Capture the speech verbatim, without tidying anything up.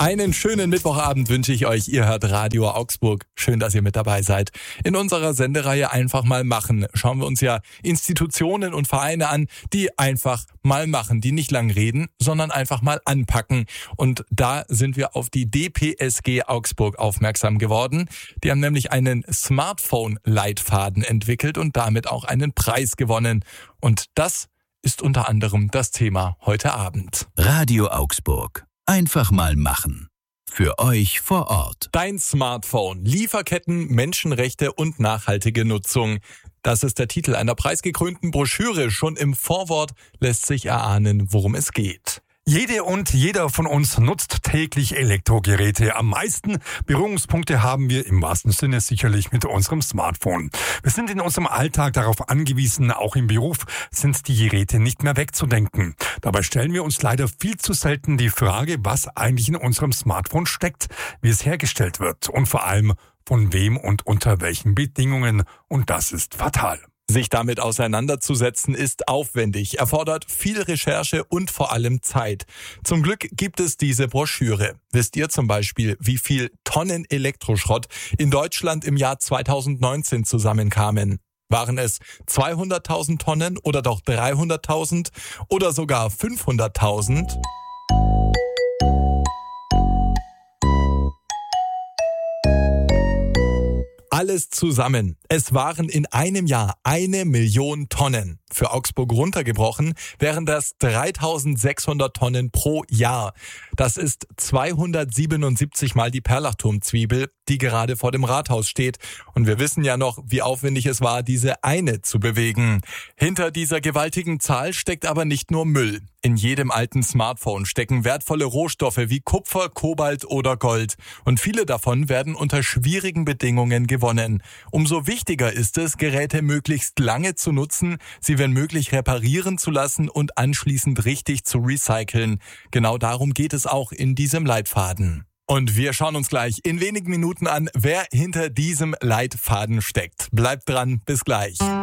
Einen schönen Mittwochabend wünsche ich euch. Ihr hört Radio Augsburg. Schön, dass ihr mit dabei seid. In unserer Sendereihe Einfach mal machen schauen wir uns ja Institutionen und Vereine an, die einfach mal machen, die nicht lang reden, sondern einfach mal anpacken. Und da sind wir auf die D P S G Augsburg aufmerksam geworden. Die haben nämlich einen Smartphone-Leitfaden entwickelt und damit auch einen Preis gewonnen. Und das ist unter anderem das Thema heute Abend. Radio Augsburg. Einfach mal machen. Für euch vor Ort. Dein Smartphone. Lieferketten, Menschenrechte und nachhaltige Nutzung. Das ist der Titel einer preisgekrönten Broschüre. Schon im Vorwort lässt sich erahnen, worum es geht. Jede und jeder von uns nutzt täglich Elektrogeräte. Am meisten Berührungspunkte haben wir im wahrsten Sinne sicherlich mit unserem Smartphone. Wir sind in unserem Alltag darauf angewiesen, auch im Beruf sind die Geräte nicht mehr wegzudenken. Dabei stellen wir uns leider viel zu selten die Frage, was eigentlich in unserem Smartphone steckt, wie es hergestellt wird und vor allem von wem und unter welchen Bedingungen. Und das ist fatal. Sich damit auseinanderzusetzen ist aufwendig, erfordert viel Recherche und vor allem Zeit. Zum Glück gibt es diese Broschüre. Wisst ihr zum Beispiel, wie viel Tonnen Elektroschrott in Deutschland im Jahr zweitausendneunzehn zusammenkamen? Waren es zweihunderttausend Tonnen oder doch dreihunderttausend oder sogar fünfhunderttausend? Alles zusammen. Es waren in einem Jahr eine Million Tonnen. Für Augsburg runtergebrochen wären das dreitausendsechshundert Tonnen pro Jahr. Das ist zweihundertsiebenundsiebzig Mal die Perlachturmzwiebel, die gerade vor dem Rathaus steht. Und wir wissen ja noch, wie aufwendig es war, diese eine zu bewegen. Hinter dieser gewaltigen Zahl steckt aber nicht nur Müll. In jedem alten Smartphone stecken wertvolle Rohstoffe wie Kupfer, Kobalt oder Gold. Und viele davon werden unter schwierigen Bedingungen gewonnen. Umso wichtiger ist es, Geräte möglichst lange zu nutzen, sie wenn möglich reparieren zu lassen und anschließend richtig zu recyceln. Genau darum geht es auch in diesem Leitfaden. Und wir schauen uns gleich in wenigen Minuten an, wer hinter diesem Leitfaden steckt. Bleibt dran, bis gleich.